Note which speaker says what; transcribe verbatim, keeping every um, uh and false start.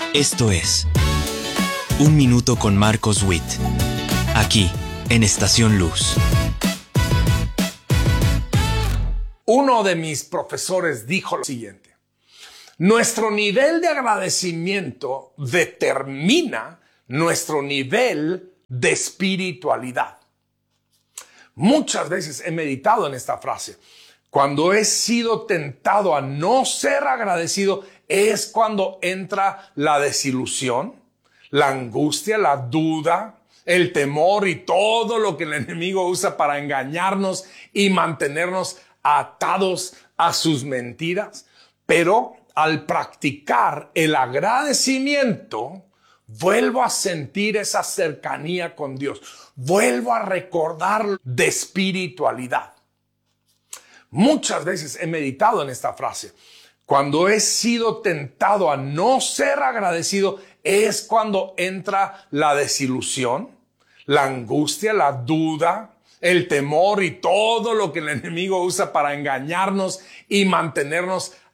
Speaker 1: Esto es Un Minuto con Marcos Witt, aquí en Estación Luz.
Speaker 2: Uno de mis profesores dijo lo siguiente: nuestro nivel de agradecimiento determina nuestro nivel de espiritualidad. Muchas veces he meditado en esta frase. Cuando he sido tentado a no ser agradecido es cuando entra la desilusión, la angustia, la duda, el temor y todo lo que el enemigo usa para engañarnos y mantenernos atados a sus mentiras. Pero al practicar el agradecimiento, vuelvo a sentir esa cercanía con Dios. Vuelvo a recordar de espiritualidad. Muchas veces he meditado en esta frase. Cuando he sido tentado a no ser agradecido es cuando entra la desilusión, la angustia, la duda, el temor y todo lo que el enemigo usa para engañarnos y mantenernos